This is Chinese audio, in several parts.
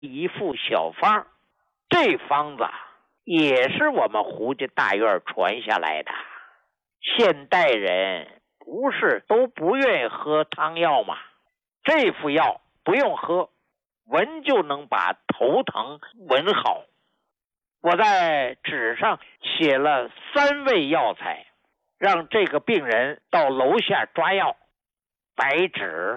一副小方，这方子也是我们胡家大院传下来的。现代人不是都不愿意喝汤药吗？这副药不用喝，闻就能把头疼闻好。我在纸上写了3味药材，让这个病人到楼下抓药。白芷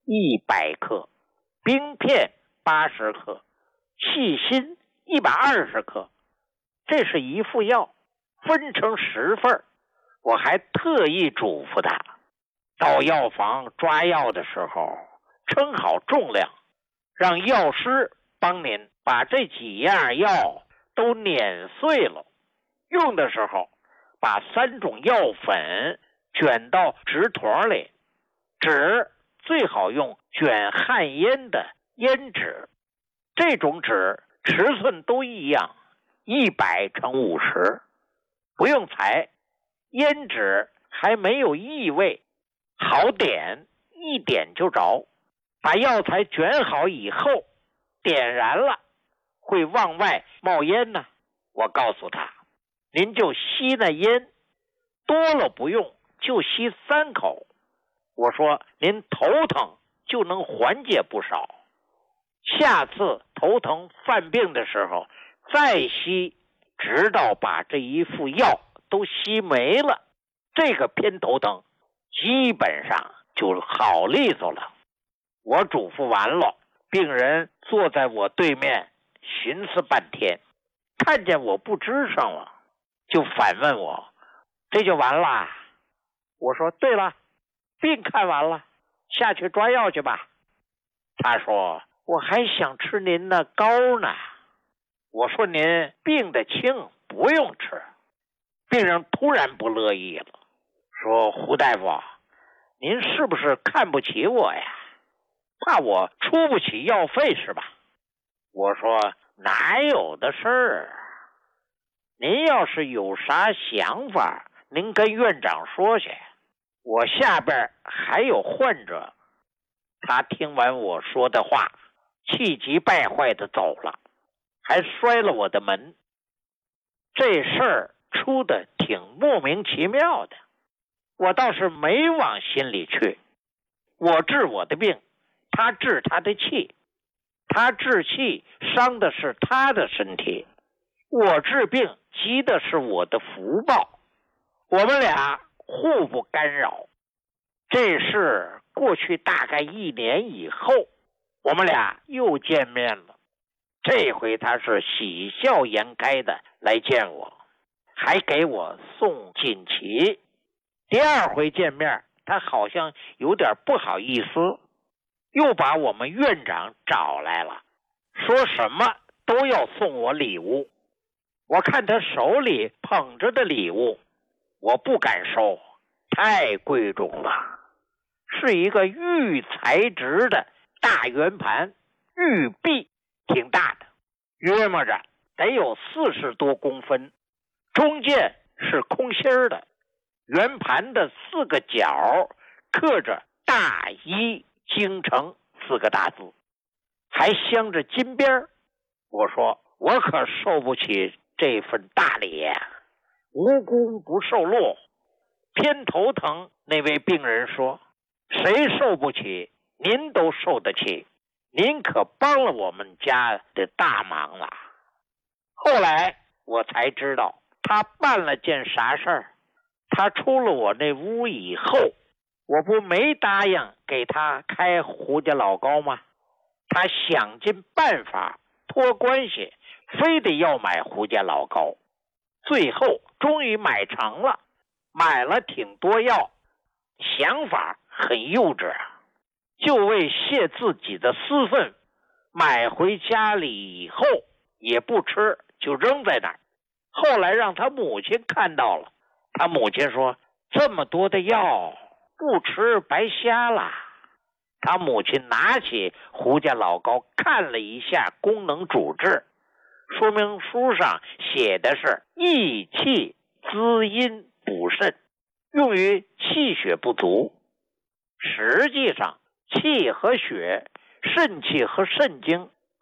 100克，冰片80克，细辛120克。这是一副药，分成10份。我还特意嘱咐他，到药房抓药的时候称好重量，让药师帮您把这几样药都碾碎了。用的时候把3种药粉卷到纸筒里，纸最好用卷旱烟的烟纸，这种纸尺寸都一样，100乘50，不用裁，烟纸还没有异味，好点，一点就着。把药材卷好以后，点燃了会往外冒烟呢。我告诉他，您就吸那烟，多了不用，就吸3口。我说您头疼就能缓解不少，下次头疼犯病的时候再吸，直到把这一副药都吸没了，这个偏头疼基本上就好利索了。我嘱咐完了，病人坐在我对面寻思半天，看见我不吱声了，就反问我，这就完了？我说对了，病看完了，下去抓药去吧。他说我还想吃您那膏呢。我说您病得轻，不用吃。病人突然不乐意了，说胡大夫，您是不是看不起我呀？怕我出不起药费是吧？我说哪有的事儿，您要是有啥想法，您跟院长说去，我下边还有患者。他听完我说的话，气急败坏的走了，还摔了我的门。这事儿出的挺莫名其妙的，我倒是没往心里去。我治我的病，他治他的气，他治气伤的是他的身体，我治病积的是我的福报，我们俩互不干扰。这事过去大概1年以后，我们俩又见面了。这回他是喜笑颜开的来见我，还给我送锦旗。第2回见面，他好像有点不好意思，又把我们院长找来了，说什么都要送我礼物。我看他手里捧着的礼物，我不敢收，太贵重了，是一个玉材质的大圆盘，玉璧，挺大的，约摸着得有40多公分，中间是空心的，圆盘的4个角刻着大医京城4个大字，还镶着金边。我说我可受不起这份大礼呀，无功不受禄。偏头疼那位病人说，谁受不起，您都受得起，您可帮了我们家的大忙了。后来我才知道他办了件啥事儿。他出了我那屋以后，我不没答应给他开胡家老膏吗？他想尽办法托关系，非得要买胡家老膏，最后终于买成了，买了挺多药，想法很幼稚啊，就为泄自己的私愤，买回家里以后也不吃，就扔在那儿。后来让他母亲看到了，他母亲说，这么多的药不吃白瞎了。他母亲拿起胡家老膏看了一下功能主治，说明书上写的是益气滋阴补肾，用于气血不足。实际上气和血，肾气和肾精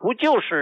不就是